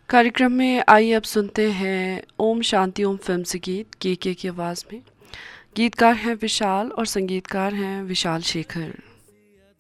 कार्यक्रम में आइए अब सुनते हैं ओम शांति ओम फिल्म से गीत के की आवाज़ में। गीतकार हैं विशाल और संगीतकार हैं विशाल शेखर।